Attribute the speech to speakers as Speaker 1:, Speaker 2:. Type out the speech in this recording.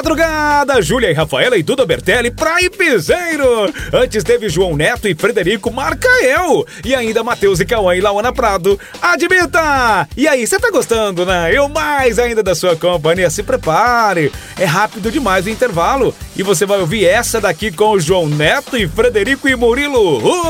Speaker 1: madrugada, Júlia e Rafaela e Duda Bertelli pra Ipizeiro. Antes teve João Neto e Frederico Marcael. E ainda Matheus e Cauã e Lauana Prado. Admita! E aí, você tá gostando, né? Eu mais ainda da sua companhia. Se prepare. É rápido demais o intervalo. E você vai ouvir essa daqui com o João Neto e Frederico e Murilo.